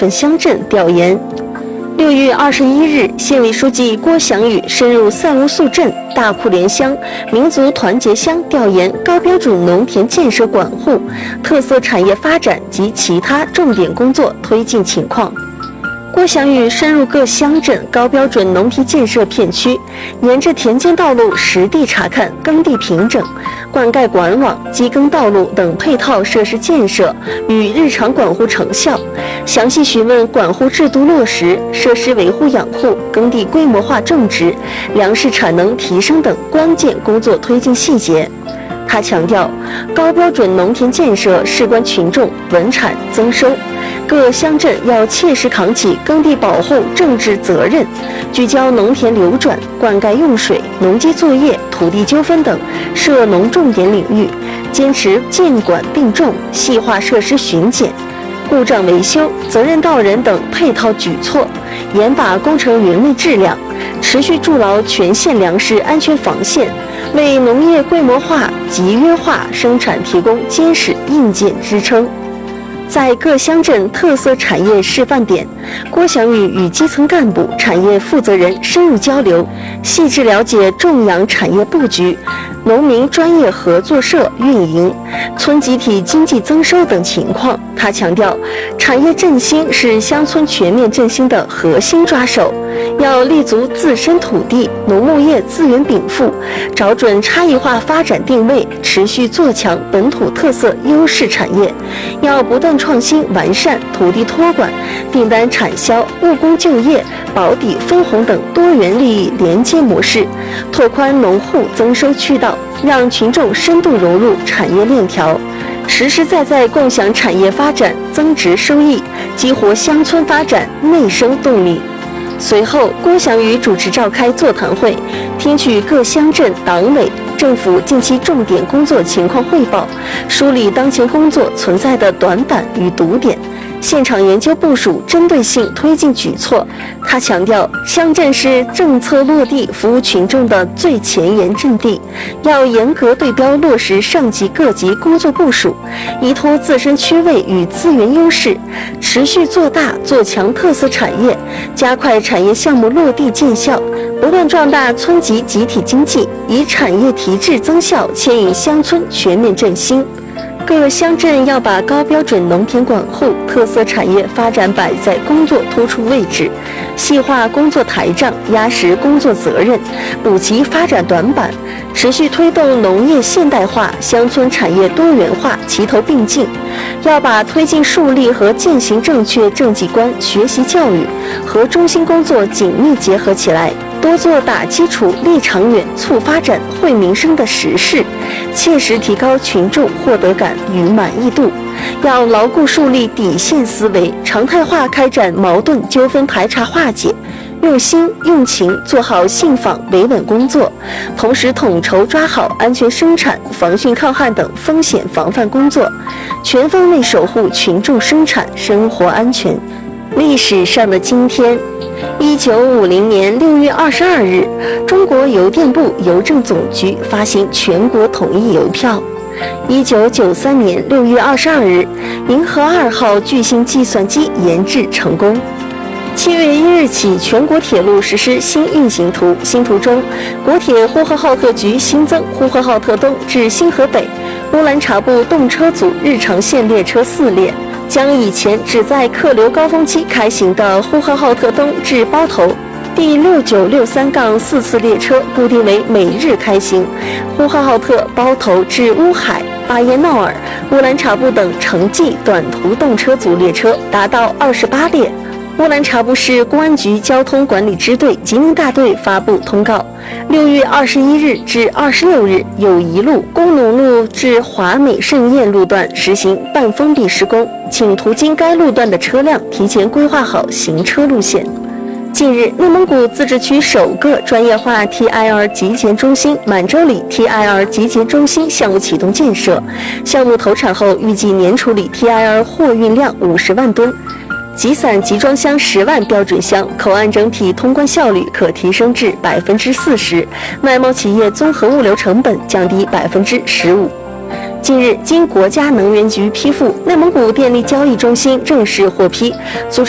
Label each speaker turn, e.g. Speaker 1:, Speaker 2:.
Speaker 1: 份乡镇调研。6月21日，县委书记郭祥宇深入赛乌素镇、大库连乡、民族团结乡调研高标准农田建设管护、特色产业发展及其他重点工作推进情况。郭祥宇深入各乡镇高标准农田建设片区，沿着田间道路实地查看耕地平整、灌溉管网、机耕道路等配套设施建设与日常管护成效，详细询问管护制度落实、设施维护养护、耕地规模化种植、粮食产能提升等关键工作推进细节。他强调，高标准农田建设事关群众稳产增收，各乡镇要切实扛起耕地保护政治责任，聚焦农田流转、灌溉用水、农机作业、土地纠纷等涉农重点领域，坚持监管并重、细化设施巡检、故障维修、责任到人等配套举措，严把工程原料质量，持续筑牢全县粮食安全防线，为农业规模化、集约化生产提供坚实硬件支撑。在各乡镇特色产业示范点，郭祥宇与基层干部、产业负责人深入交流，细致了解种养产业布局、农民专业合作社运营、村集体经济增收等情况。他强调，产业振兴是乡村全面振兴的核心抓手，要立足自身土地、农牧业资源禀赋，找准差异化发展定位，持续做强本土特色优势产业，要不断创新完善土地托管、订单产销、务工就业、保底分红等多元利益连接模式，拓宽农户增收渠道，让群众深度融入产业链条，实实在在共享产业发展增值收益，激活乡村发展内生动力。随后，郭祥宇主持召开座谈会，听取各乡镇党委、政府近期重点工作情况汇报，梳理当前工作存在的短板与堵点，现场研究部署针对性推进举措。他强调，乡镇是政策落地、服务群众的最前沿阵地，要严格对标落实上级各级工作部署，依托自身区位与资源优势，持续做大做强特色产业，加快产业项目落地见效，不断壮大村级集体经济，以产业提质增效牵引乡村全面振兴。各乡镇要把高标准农田管护、特色产业发展摆在工作突出位置，细化工作台账，压实工作责任，补齐发展短板，持续推动农业现代化、乡村产业多元化齐头并进。要把推进树立和践行正确政绩观学习教育和中心工作紧密结合起来，多做打基础、立长远、促发展、惠民生的实事，切实提高群众获得感与满意度。要牢固树立底线思维，常态化开展矛盾纠纷排查化解，用心用情做好信访维稳工作，同时统筹抓好安全生产、防汛抗旱等风险防范工作，全方位守护群众生产生活安全。历史上的今天，1950年6月22日，中国邮电部邮政总局发行全国统一邮票。1993年6月22日，银河2号巨星计算机研制成功。7月1日起，全国铁路实施新运行图。新图中，国铁呼和浩特局新增呼和浩特东至新河北、乌兰察布动车组日常线列车4列，将以前只在客流高峰期开行的呼和浩特东至包头第6963-4次列车固定为每日开行，呼和浩特、包头至乌海、巴彦淖尔、乌兰察布等城际短途动车组列车达到28列。乌兰察布市公安局交通管理支队吉宁大队发布通告，6月21日至26日，友谊路、工农路至华美盛宴路段实行半封闭施工，请途经该路段的车辆提前规划好行车路线。近日，内蒙古自治区首个专业化 TIR 集结中心满洲里 TIR 集结中心项目启动建设，项目投产后预计年处理 TIR 货运量50万吨。集散集装箱10万标准箱，口岸整体通关效率可提升至40%，外贸企业综合物流成本降低15%。近日，经国家能源局批复，内蒙古电力交易中心正式获批组织